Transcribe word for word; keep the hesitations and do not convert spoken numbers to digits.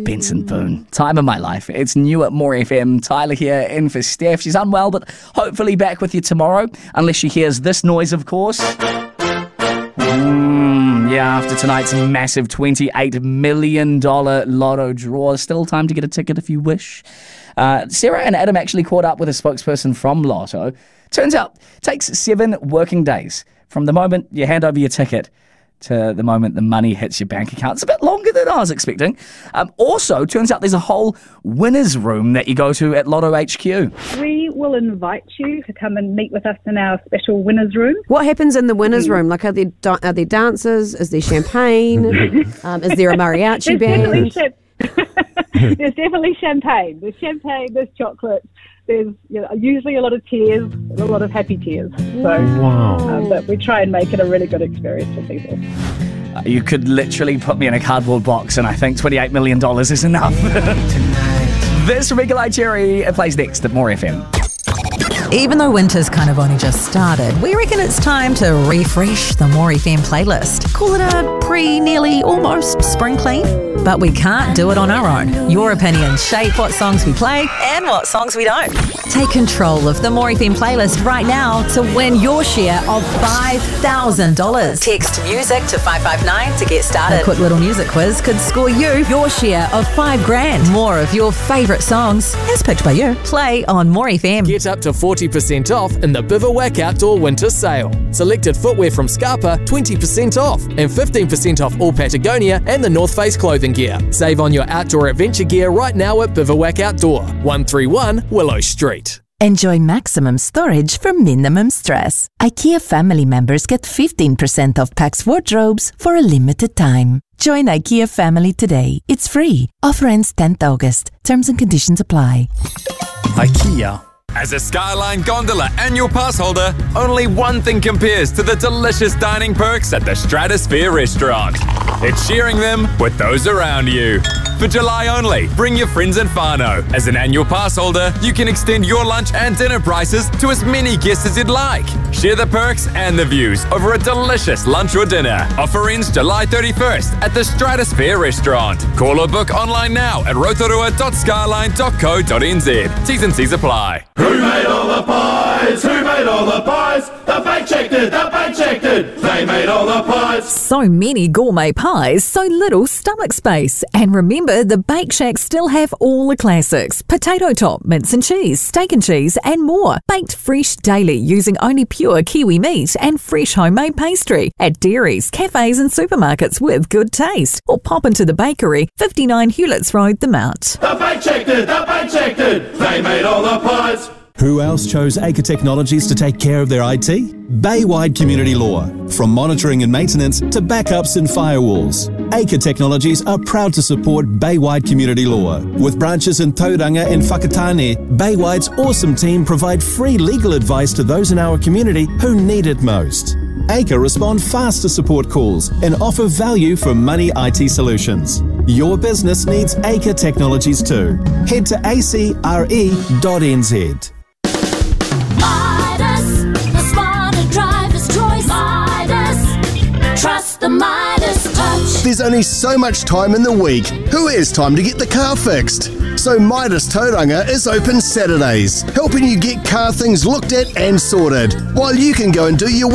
Benson Boone. Time of my life. It's new at More F M. Tyler here in for Steph. She's unwell, but hopefully back with you tomorrow. Unless she hears this noise, of course. Mm, yeah, after tonight's massive twenty-eight million dollars lotto draw. Still time to get a ticket if you wish. Uh, Sarah and Adam actually caught up with a spokesperson from Lotto. Turns out it takes seven working days from the moment you hand over your ticket to the moment the money hits your bank account. It's a bit longer than I was expecting. Um, also, turns out there's a whole winner's room that you go to at Lotto H Q. We will invite you to come and meet with us in our special winner's room. What happens in the winner's room? Like, are there, are there dancers? Is there champagne? um, is there a mariachi there's band? Definitely there's definitely champagne. There's champagne, there's chocolate. There's you know, usually a lot of tears, a lot of happy tears. So, wow. um, but we try and make it a really good experience for people. Uh, you could literally put me in a cardboard box and I think twenty-eight million dollars is enough. This from Eagle Eye Cherry plays next at More F M. Even though winter's kind of only just started, we reckon it's time to refresh the More F M playlist. Call it a pre, nearly, almost spring clean. But we can't do it on our own. Your opinions shape what songs we play and what songs we don't. Take control of the More F M playlist right now to win your share of five thousand dollars. Text music to five five nine to get started. A quick little music quiz could score you your share of five grand. More of your favourite songs, as picked by you, play on More F M. Get up to forty percent off in the Bivouac Outdoor Winter Sale. Selected footwear from Scarpa, twenty percent off, and fifteen percent off all Patagonia and the North Face clothing gear. Save on your outdoor adventure gear right now at Bivouac Outdoor, one thirty-one Willow Street. Enjoy maximum storage for minimum stress. IKEA family members get fifteen percent off Pax wardrobes for a limited time. Join IKEA family today. It's free. Offer ends tenth August. Terms and conditions apply. IKEA. As a Skyline Gondola annual pass holder, only one thing compares to the delicious dining perks at the Stratosphere restaurant. It's sharing them with those around you. For July only, bring your friends and whānau. As an annual pass holder, you can extend your lunch and dinner prices to as many guests as you'd like. Share the perks and the views over a delicious lunch or dinner. Offer ends July thirty-first at the Stratosphere restaurant. Call or book online now at rotorua dot skyline dot co dot n z. T's and C's apply. Who made all the pies? Who made all the pies? The Bake Shack did, the Bake Shack did. They made all the pies. So many gourmet pies, so little stomach space. And remember, the Bake Shack still have all the classics. Potato top, mince and cheese, steak and cheese, and more. Baked fresh daily using only pure Kiwi meat and fresh homemade pastry. At dairies, cafes and supermarkets with good taste. Or pop into the bakery, fifty-nine Hewletts Road, the Mount. The Bake Shack did, the Bake Shack did. They made all the pies. Who else chose Acre Technologies to take care of their I T? Baywide Community Law. From monitoring and maintenance to backups and firewalls, Acre Technologies are proud to support Baywide Community Law. With branches in Tauranga and Whakatane, Baywide's awesome team provide free legal advice to those in our community who need it most. Acre respond fast to support calls and offer value for money I T solutions. Your business needs Acre Technologies too. Head to a c r e dot n z. Midas, the smarter driver's choice. Midas, trust the Midas touch. There's only so much time in the week. Who has time to get the car fixed? So Midas Tauranga is open Saturdays, helping you get car things looked at and sorted, while you can go and do your